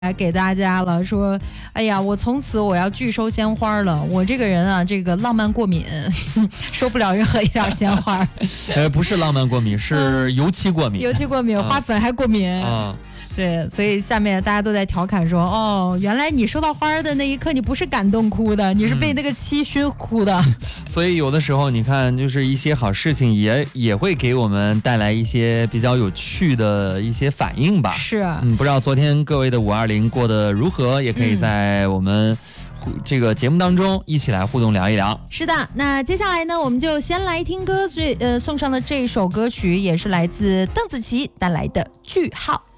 来给大家了，说，哎呀，我从此我要拒收鲜花了。我这个人啊，这个浪漫过敏，收不了任何一条鲜花。 不是浪漫过敏，是油漆过敏。 油漆过敏，花粉还过敏。对，所以下面大家都在调侃说，哦，原来你收到花的那一刻，你不是感动哭的，你是被那个漆熏哭的。 所以有的时候你看，就是一些好事情也会给我们带来一些比较有趣的一些反应吧。 是， 不知道昨天各位的520过得如何，也可以在我们这个节目当中一起来互动聊一聊。 是的，那接下来呢，我们就先来听歌，送上的这首歌曲也是来自邓紫棋带来的《句号》。